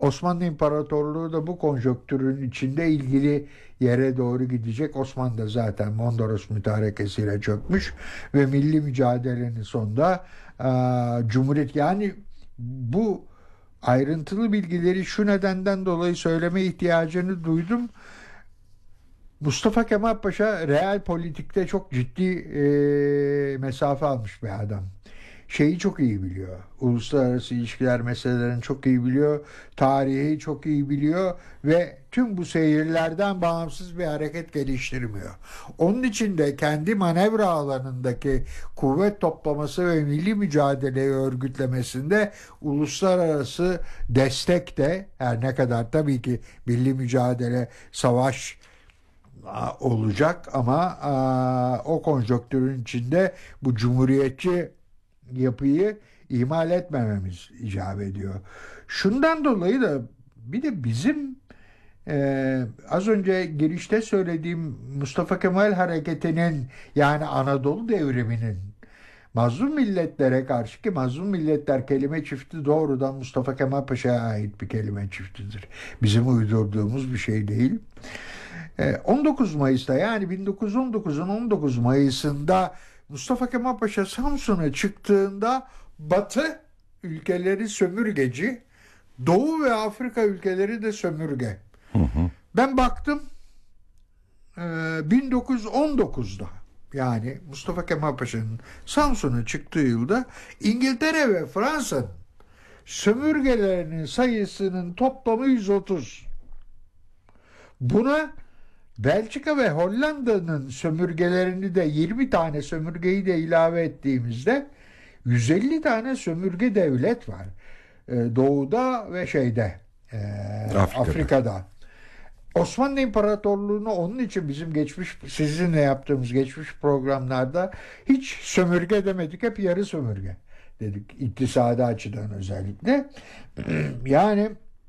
Osmanlı İmparatorluğu da bu konjonktürün içinde ilgili yere doğru gidecek. Osmanlı da zaten Mondros mütarekesiyle çökmüş ve milli mücadelenin sonunda Cumhuriyet, yani bu ayrıntılı bilgileri şu nedenden dolayı söyleme ihtiyacını duydum. Mustafa Kemal Paşa real politikte çok ciddi mesafe almış bir adam. Şeyi çok iyi biliyor. Uluslararası ilişkiler meselelerini çok iyi biliyor. Tarihi çok iyi biliyor ve tüm bu seyirlerden bağımsız bir hareket geliştirmiyor. Onun için de kendi manevra alanındaki kuvvet toplaması ve milli mücadeleyi örgütlemesinde uluslararası destek de, her ne kadar tabii ki milli mücadele savaş olacak ama o konjonktürün içinde bu cumhuriyetçi yapıyı ihmal etmememiz icap ediyor. Şundan dolayı da bir de bizim az önce girişte söylediğim Mustafa Kemal Hareketi'nin, yani Anadolu Devrimi'nin mazlum milletlere karşı, ki mazlum milletler kelime çifti doğrudan Mustafa Kemal Paşa'ya ait bir kelime çiftidir. Bizim uydurduğumuz bir şey değil. 19 Mayıs'ta, yani 1919'un 19 Mayıs'ında Mustafa Kemal Paşa Samsun'a çıktığında Batı ülkeleri sömürgeci, Doğu ve Afrika ülkeleri de sömürge. Ben baktım 1919'da, yani Mustafa Kemal Paşa'nın Samsun'a çıktığı yılda İngiltere ve Fransa sömürgelerinin sayısının toplamı 130. Buna Belçika ve Hollanda'nın sömürgelerini de, 20 tane sömürgeyi de ilave ettiğimizde 150 tane sömürge devlet var. Doğu'da ve Afrika'da. Osmanlı İmparatorluğu'nu onun için bizim sizinle yaptığımız geçmiş programlarda hiç sömürge demedik, hep yarı sömürge dedik, iktisadi açıdan özellikle. Yani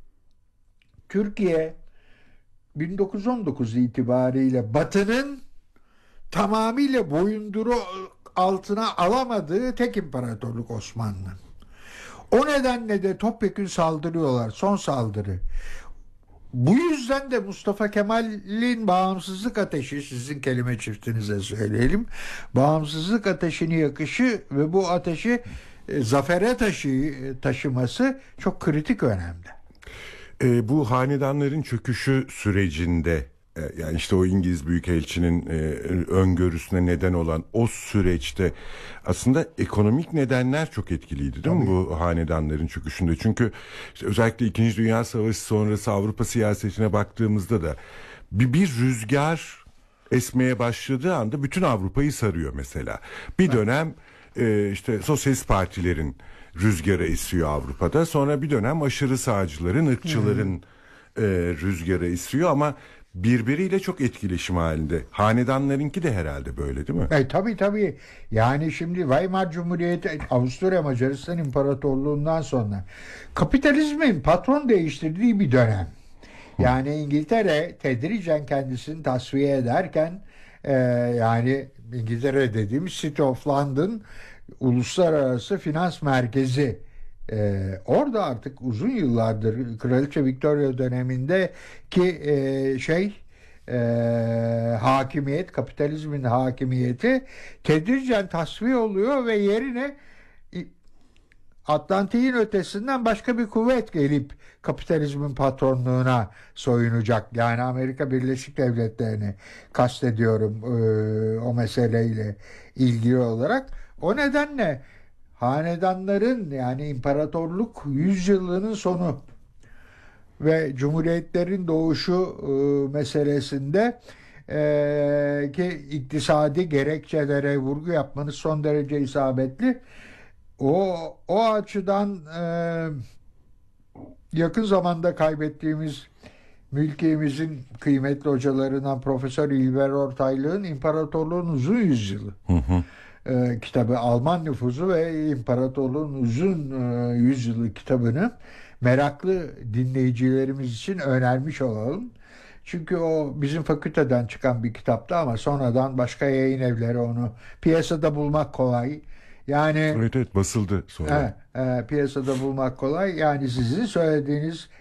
Türkiye 1919 itibariyle Batı'nın tamamıyla boyunduru altına alamadığı tek imparatorluk Osmanlı. O nedenle de topyekün saldırıyorlar. Son saldırı. Bu yüzden de Mustafa Kemal'in bağımsızlık ateşi, sizin kelime çiftinize söyleyelim, bağımsızlık ateşini yakışı ve bu ateşi zafere taşıması çok kritik önemde. Bu hanedanların çöküşü sürecinde, yani işte o İngiliz Büyükelçinin öngörüsüne neden olan o süreçte aslında ekonomik nedenler çok etkiliydi, değil mi bu hanedanların çöküşünde? Çünkü işte özellikle İkinci Dünya Savaşı sonrası Avrupa siyasetine baktığımızda da bir rüzgar esmeye başladığı anda bütün Avrupa'yı sarıyor mesela. Bir dönem işte sosyalist partilerin rüzgarı esiyor Avrupa'da. Sonra bir dönem aşırı sağcıların, ırkçıların rüzgarı esiyor ama birbiriyle çok etkileşim halinde. Hanedanlarınki de herhalde böyle, değil mi? Tabii. Yani şimdi Weimar Cumhuriyeti, Avusturya Macaristan İmparatorluğundan sonra kapitalizmin patron değiştirdiği bir dönem. Yani İngiltere tedricen kendisini tasfiye ederken, yani İngiltere dediğimiz City of London uluslararası finans merkezi, orada artık uzun yıllardır Kraliçe Victoria döneminde ki hakimiyet, kapitalizmin hakimiyeti tedricen tasfiye oluyor ve yerine Atlantik'in ötesinden başka bir kuvvet gelip kapitalizmin patronluğuna soyunacak. Yani Amerika Birleşik Devletleri'ni kastediyorum o meseleyle ilgili olarak. O nedenle hanedanların, yani imparatorluk yüzyılının sonu ve cumhuriyetlerin doğuşu meselesinde ki iktisadi gerekçelere vurgu yapmanız son derece isabetli. O açıdan yakın zamanda kaybettiğimiz mülkiyemizin kıymetli hocalarından Profesör İlber Ortaylı'nın İmparatorluğun Uzun Yüzyılı kitabı, Alman nüfuzu ve İmparatorluğun Uzun Yüzyılı kitabını meraklı dinleyicilerimiz için önermiş olalım. Çünkü o bizim fakülteden çıkan bir kitaptı ama sonradan başka yayın evleri onu piyasada bulmak kolay. Yani evet basıldı sonra. Piyasada bulmak kolay. Yani sizin söylediğiniz